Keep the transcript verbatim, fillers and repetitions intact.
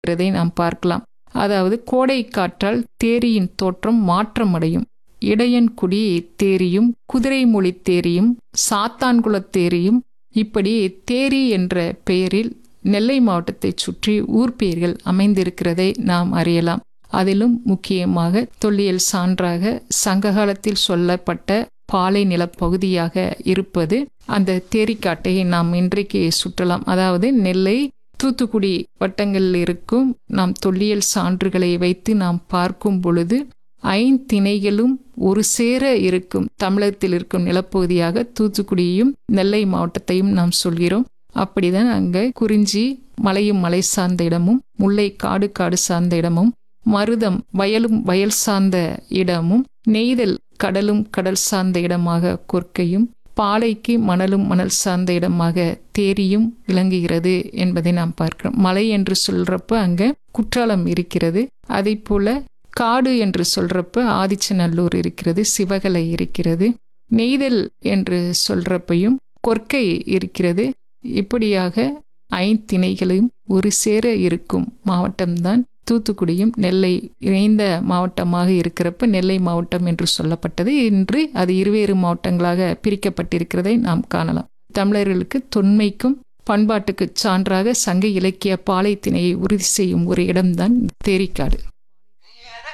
இருக்கிறதை நாம் பார்க்கலாம். அதாவது கோடை காற்றால் தேரியின் தோற்றம் மாற்றமடையும். இடையன்குடி தேரியும் குதிரைமொழி தேரியும் சாத்தான்குளத் தேரியும் இப்படி தேரி என்ற பெயரில் நெல்லை மாவட்டத்தைச் சுற்றி ஊர் பெயர்கள் அமைந்திருக்கிறதை நாம் அறியலாம். அதிலும் முக்கியமாக தொல்லியல் சான்றாக சங்ககாலத்தில் சொல்லப்பட்ட பாலை நிலப்பகுதியாக இருப்பது அந்த தேரிக்காட்டை நாம் இன்றைக்கு சுற்றலாம். அதாவது நெல்லை தூத்துக்குடி வட்டங்களில் இருக்கும் நாம் தொல்லியல் சான்றுகளை வைத்து நாம் பார்க்கும் பொழுது ஐந்திணைகளும் ஒரு சேர இருக்கும் தமிழகத்தில் இருக்கும் நிலப்பகுதியாக தூத்துக்குடியையும் நெல்லை மாவட்டத்தையும் நாம் சொல்கிறோம். அப்படிதான் அங்க குறிஞ்சி மலையும் மலை சார்ந்த இடமும், முல்லை காடு காடு சார்ந்த இடமும், மருதம் வயலும் வயல் சார்ந்த இடமும், நெய்தல் கடலும் கடல் சார்ந்த இடமாக கொற்கையும், பாலைக்கு மணலும் மணல் சார்ந்த இடமாக தேரியும் விளங்குகிறது என்பதை நாம் பார்க்கிறோம். மலை என்று சொல்றப்ப அங்க குற்றாலம் இருக்கிறது. அதே போல காடு என்று சொல்றப்ப ஆதிச்சநல்லூர் இருக்கிறது, சிவகலை இருக்கிறது. நெய்தல் என்று சொல்றப்பையும் கொற்கை இருக்கிறது. இப்படியாக ஐந்திணைகளையும் ஒரு சேர இருக்கும் மாவட்டம்தான் தூத்துக்குடியும். நெல்லை இணைந்த மாவட்டமாக இருக்கிறப்ப நெல்லை மாவட்டம் என்று சொல்லப்பட்டது. இன்று அது இருவேறு மாவட்டங்களாக பிரிக்கப்பட்டிருக்கிறதை நாம் காணலாம். தமிழர்களுக்கு தொன்மைக்கும் பண்பாட்டுக்கு சான்றாக சங்க இலக்கிய பாலை திணையை உறுதி செய்யும் ஒரு இடம்தான் தேரிக்காடு.